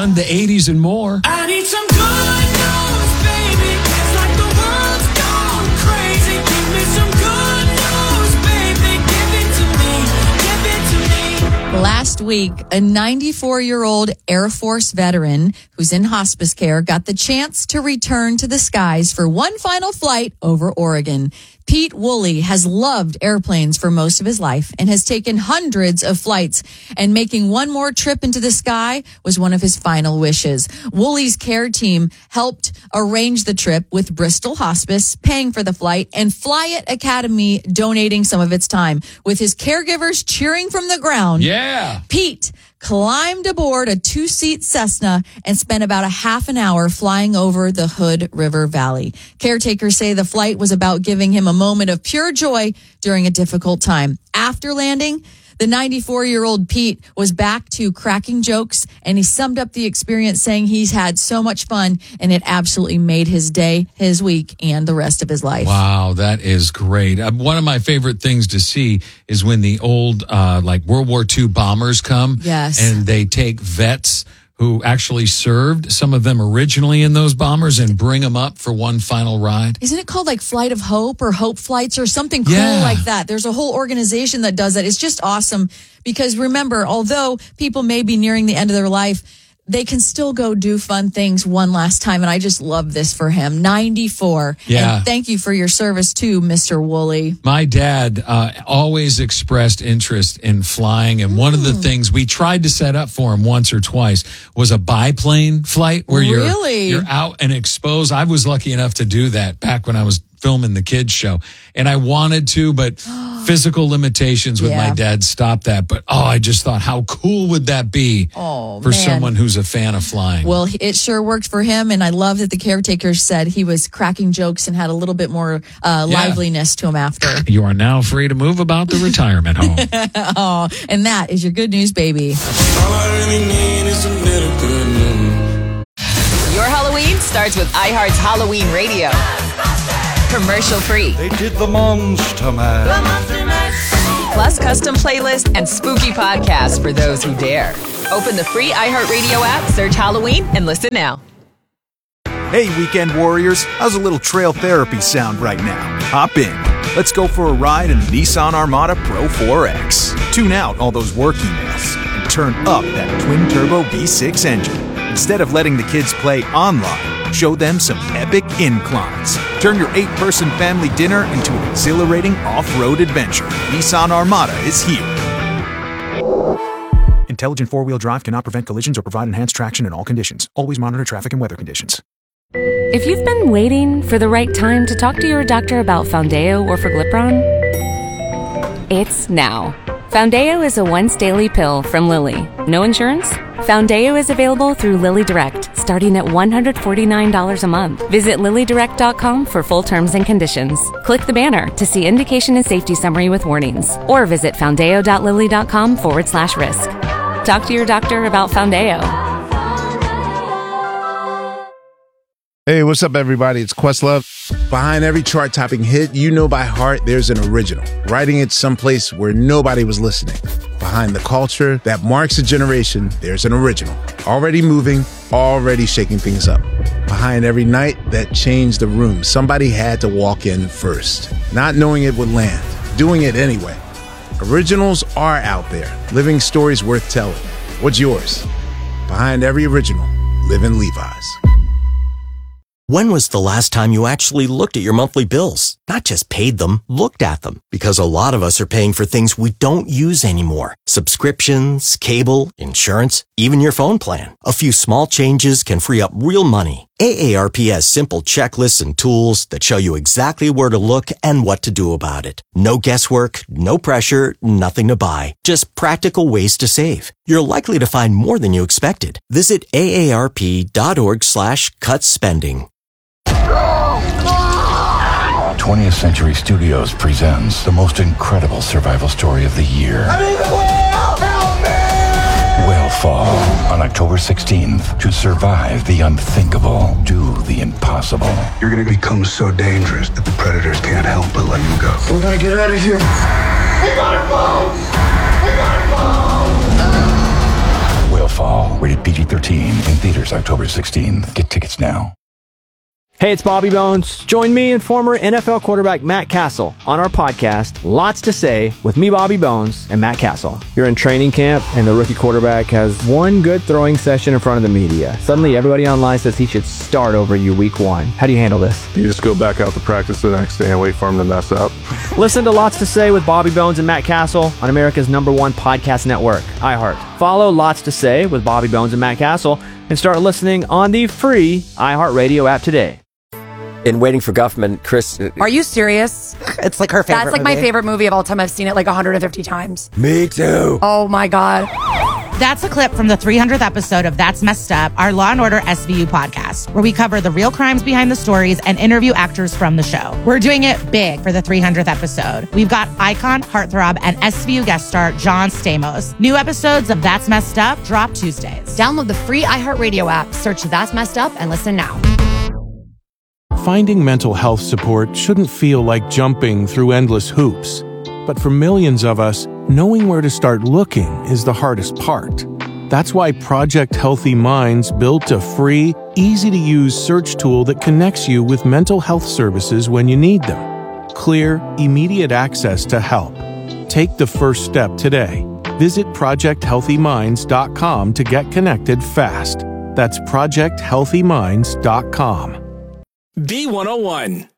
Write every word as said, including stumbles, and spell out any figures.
fun, the eighties and more. I need some good news, baby. It's like the world's gone crazy. Give me some good news, baby. Give it to me. Give it to me. Last week, a ninety-four-year-old Air Force veteran who's in hospice care got the chance to return to the skies for one final flight over Oregon. Pete Woolley has loved airplanes for most of his life and has taken hundreds of flights, and making one more trip into the sky was one of his final wishes. Woolley's care team helped arrange the trip with Bristol Hospice, paying for the flight, and Fly It Academy donating some of its time. With his caregivers cheering from the ground, Yeah. Pete climbed aboard a two-seat Cessna and spent about a half an hour flying over the Hood River Valley. Caretakers say the flight was about giving him a moment of pure joy during a difficult time. After landing, the ninety-four-year-old Pete was back to cracking jokes, and he summed up the experience saying he's had so much fun, and it absolutely made his day, his week, and the rest of his life. Wow, that is great. Uh, one of my favorite things to see is when the old, uh, like World War Two bombers come. Yes. And they take vets who actually served, some of them originally in those bombers, and bring them up for one final ride. Isn't it called like Flight of Hope or Hope Flights or something cool Yeah. like that? There's a whole organization that does that. It's just awesome because remember, although people may be nearing the end of their life, they can still go do fun things one last time. And I just love this for him. ninety-four. Yeah. And thank you for your service too, Mister Woolley. My dad uh, always expressed interest in flying, and one of the things we tried to set up for him once or twice was a biplane flight where Really? you're you're out and exposed. I was lucky enough to do that back when I was filming the kids show, and I wanted to, but physical limitations with Yeah. my dad stopped that. But oh, I just thought, how cool would that be Oh, for man. someone who's a fan of flying? Well, it sure worked for him. And I love that the caretakers said he was cracking jokes and had a little bit more uh, Yeah. liveliness to him after. You are now free to move about the retirement home. Oh, and that is your good news, baby. All I really need is a little good news. Your Halloween starts with iHeart's Halloween Radio. Commercial free. They did the Monster Mash. Plus custom playlist and spooky podcasts for those who dare. Open the free iHeartRadio app, search Halloween, and listen now. Hey, weekend warriors, how's a little trail therapy sound right now? Hop in. Let's go for a ride in the Nissan Armada Pro four X. Tune out all those work emails and turn up that twin-turbo V six engine. Instead of letting the kids play online, show them some epic inclines. Turn your eight-person family dinner into an exhilarating off-road adventure. Nissan Armada is here. Intelligent four-wheel drive cannot prevent collisions or provide enhanced traction in all conditions. Always monitor traffic and weather conditions. If you've been waiting for the right time to talk to your doctor about Foundeo or Forglipron, it's now. Foundeo is a once-daily pill from Lilly. No insurance? Foundeo is available through Lilly Direct, starting at one hundred forty-nine dollars a month. Visit lilly direct dot com for full terms and conditions. Click the banner to see indication and safety summary with warnings, or visit foundeo.lilly.com forward slash risk. Talk to your doctor about Foundeo. Hey, what's up, everybody? It's Questlove. Behind every chart-topping hit you know by heart, there's an original, writing it someplace where nobody was listening. Behind the culture that marks a generation, there's an original, already moving, already shaking things up. Behind every night that changed the room, somebody had to walk in first, not knowing it would land, doing it anyway. Originals are out there, living stories worth telling. What's yours? Behind every original, live in Levi's. When was the last time you actually looked at your monthly bills? Not just paid them, looked at them. Because a lot of us are paying for things we don't use anymore. Subscriptions, cable, insurance, even your phone plan. A few small changes can free up real money. A A R P has simple checklists and tools that show you exactly where to look and what to do about it. No guesswork, no pressure, nothing to buy. Just practical ways to save. You're likely to find more than you expected. Visit aarp.org slash cut spending. twentieth Century Studios presents the most incredible survival story of the year. I'm in the whale! Help me! Whale Fall on October sixteenth. To survive the unthinkable, do the impossible. You're gonna become so dangerous that the predators can't help but let you go. We gotta get out of here. We gotta go! We gotta go! Whale Fall, rated P G thirteen. In theaters October sixteenth. Get tickets now. Hey, it's Bobby Bones. Join me and former N F L quarterback Matt Castle on our podcast, Lots to Say, with me, Bobby Bones, and Matt Castle. You're in training camp, and the rookie quarterback has one good throwing session in front of the media. Suddenly, everybody online says he should start over you week one. How do you handle this? You just go back out to practice the next day and wait for him to mess up. Listen to Lots to Say with Bobby Bones and Matt Castle on America's number one podcast network, iHeart. Follow Lots to Say with Bobby Bones and Matt Castle and start listening on the free iHeartRadio app today. In Waiting for Guffman, Chris... Are you serious? It's like her favorite That's like movie. my favorite movie of all time. I've seen it like one hundred fifty times. Me too. Oh my God. That's a clip from the three hundredth episode of That's Messed Up, our Law and Order S V U podcast, where we cover the real crimes behind the stories and interview actors from the show. We're doing it big for the three hundredth episode. We've got icon, heartthrob, and S V U guest star John Stamos. New episodes of That's Messed Up drop Tuesdays. Download the free iHeartRadio app, search That's Messed Up, and listen now. Finding mental health support shouldn't feel like jumping through endless hoops. But for millions of us, knowing where to start looking is the hardest part. That's why Project Healthy Minds built a free, easy-to-use search tool that connects you with mental health services when you need them. Clear, immediate access to help. Take the first step today. Visit project healthy minds dot com to get connected fast. That's project healthy minds dot com. B one oh one.